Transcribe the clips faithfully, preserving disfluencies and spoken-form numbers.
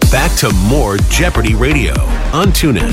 Back to more Jeopardy Radio on TuneIn.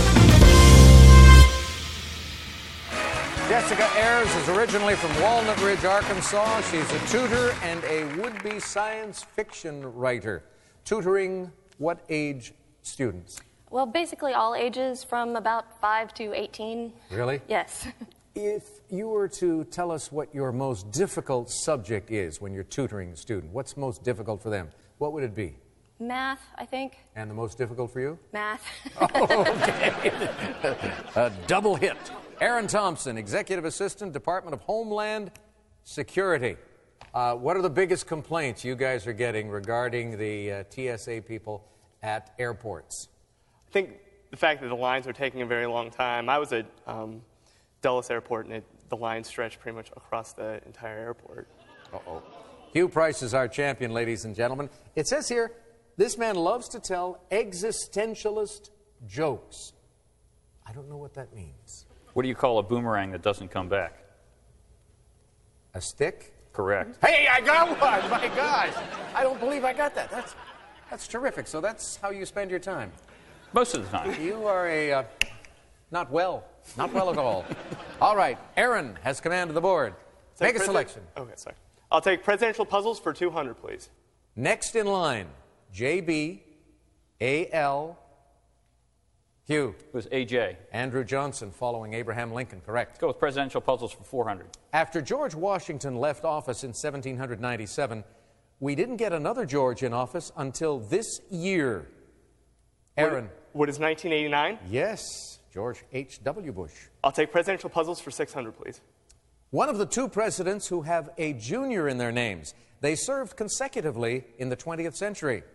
Jessica Ayers is originally from Walnut Ridge, Arkansas. She's a tutor and a would-be science fiction writer. Tutoring what age students? Well, basically all ages from about five to eighteen. Really? Yes. If you were to tell us what your most difficult subject is when you're tutoring a student, what's most difficult for them? What would it be? Math, I think. And the most difficult for you? Math. Oh, okay. A double hit. Aaron Thompson, Executive Assistant, Department of Homeland Security. Uh, what are the biggest complaints you guys are getting regarding the uh, T S A people at airports? I think the fact that the lines are taking a very long time. I was at um, Dulles Airport, and it, the lines stretched pretty much across the entire airport. Uh-oh. Hugh Price is our champion, ladies and gentlemen. It says here, this man loves to tell existentialist jokes. I don't know what that means. What do you call a boomerang that doesn't come back? A stick? Correct. Hey, I got one! My gosh! I don't believe I got that. That's, that's terrific. So that's how you spend your time. Most of the time. You are a... Uh, not well. Not well at all. All right. Aaron has command of the board. Make a selection. Okay, sorry. I'll take presidential puzzles for two hundred, please. Next in line, J B, A L, Hugh. It was A J. Andrew Johnson following Abraham Lincoln, correct. Let's go with presidential puzzles for four hundred. After George Washington left office in seventeen ninety-seven, we didn't get another George in office until this year. Aaron. What, what is nineteen eighty-nine? Yes, George H W Bush. I'll take presidential puzzles for six hundred, please. One of the two presidents who have a junior in their names. They served consecutively in the twentieth century.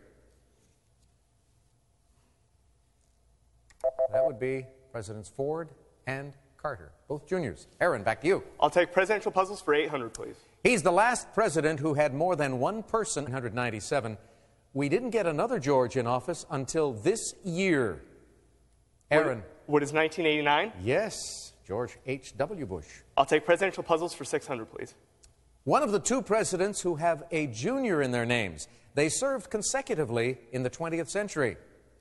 That would be Presidents Ford and Carter, both juniors. Aaron, back to you. I'll take presidential puzzles for eight hundred, please. He's the last president who had more than one person in nineteen ninety-seven. We didn't get another George in office until this year. Aaron. What, what is nineteen eighty-nine? Yes, George H W Bush. I'll take presidential puzzles for six hundred, please. One of the two presidents who have a junior in their names. They served consecutively in the twentieth century.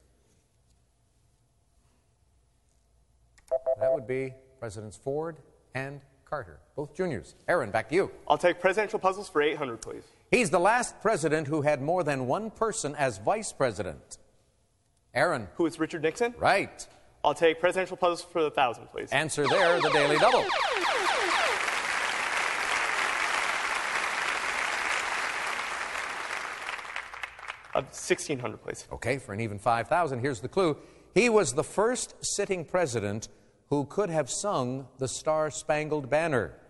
That would be Presidents Ford and Carter, both juniors. Aaron, back to you. I'll take presidential puzzles for eight hundred, please. He's the last president who had more than one person as vice president. Aaron. Who is Richard Nixon? Right. I'll take presidential puzzles for the thousand, please. Answer there, the Daily Double. Uh, sixteen hundred, please. Okay, for an even five thousand, here's the clue. He was the first sitting president who could have sung the Star-Spangled Banner.